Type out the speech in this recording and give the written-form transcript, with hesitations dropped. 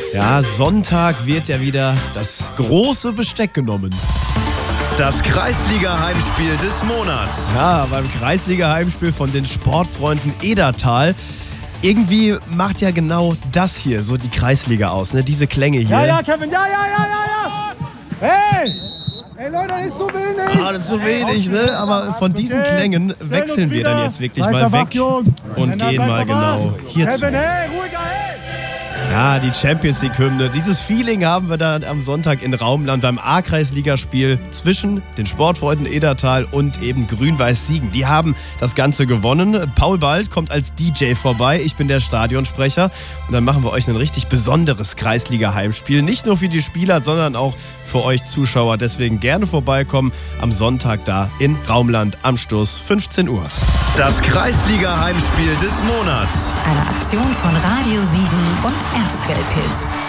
Ja, Sonntag wird ja wieder das große Besteck genommen. Das Kreisliga-Heimspiel des Monats. Ja, beim Kreisliga-Heimspiel von den Sportfreunden Edertal. Irgendwie macht ja genau das hier so die Kreisliga aus, ne? Diese Klänge hier. Ja, Kevin, ja. Hey! Ey, Leute, das ist zu wenig. Das ist zu wenig, ne? Aber von diesen Klängen wechseln wir dann jetzt wirklich mal weg und gehen mal genau hierzu. Kevin, hey, ruhiger, hey! Ja, die Champions League-Hymne. Dieses Feeling haben wir dann am Sonntag in Raumland beim A-Kreisligaspiel zwischen den Sportfreunden Edertal und eben Grün-Weiß Siegen. Die haben das Ganze gewonnen. Paul Bald kommt als DJ vorbei. Ich bin der Stadionsprecher. Und dann machen wir euch ein richtig besonderes Kreisliga-Heimspiel. Nicht nur für die Spieler, sondern auch für euch Zuschauer. Deswegen gerne vorbeikommen am Sonntag da in Raumland am Stoß 15 Uhr. Das Kreisliga-Heimspiel des Monats. Eine Aktion von Radio Siegen und Erzquellpilz.